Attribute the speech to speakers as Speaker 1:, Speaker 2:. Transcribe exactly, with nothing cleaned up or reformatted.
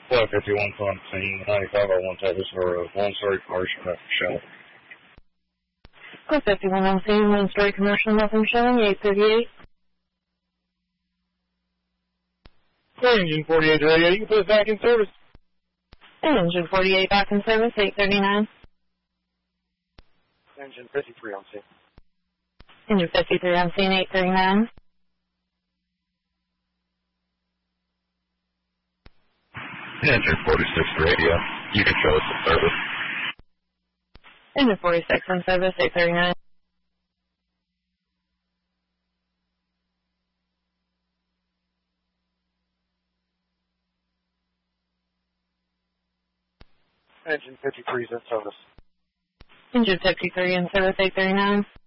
Speaker 1: Flight fifty-one Fontaine, ninety-five oh one Texas for a one-story commercial shell.
Speaker 2: Flight fifty-one on scene, one-story commercial, nothing showing, eight thirty-eight.
Speaker 1: Engine forty-eight radio, you can put it back in service.
Speaker 2: Engine forty-eight back in service, eight thirty-nine.
Speaker 1: Engine fifty-three on scene.
Speaker 2: Engine fifty-three on scene, eight thirty-nine.
Speaker 3: Engine forty-six radio, you can show us the service.
Speaker 2: Engine forty-six on service, eight thirty-nine.
Speaker 1: Engine fifty-three is in service.
Speaker 2: Engine fifty-three in service, eight thirty-nine.